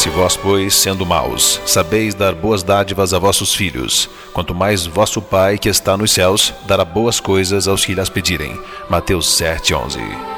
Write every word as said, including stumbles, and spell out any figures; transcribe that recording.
Se vós, pois, sendo maus, sabeis dar boas dádivas a vossos filhos, quanto mais vosso Pai que está nos céus dará boas coisas aos que lhes pedirem. Mateus sete, onze.